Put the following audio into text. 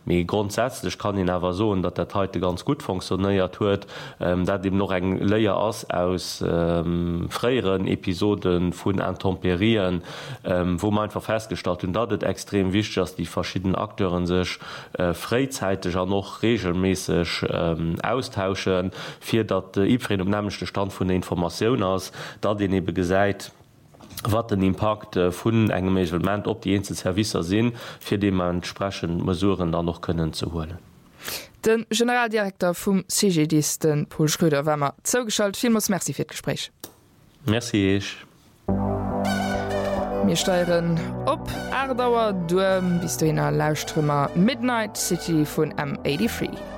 méi grundsätzlich kann ich awer so, dat der heute ganz gut funktioniert huet, dat dem noch eng Léier ass aus freieren Episoden vun Intemperieren, wo man einfach festgestellt und dat extrem wichtig, dass die verschiedenen Akteuren sich freizeitig noch regelmäßig austauschen, fir dat IPREN nämlichchte Stand vun der Information aus, da den eben gesagt, wat den Impact vun engem Measurement op die Einzelservicer sinn, fir de man entsprechend Mesuren da noch können zu holen. Den Generaldirektor vum CGDisten Paul Schröder wärmer zougeschalt. Vielmals Merci fir d'Gespräch. Merci. Wir steuern op Erdauer Durm bis du in Laustrümmer Midnight City von M83.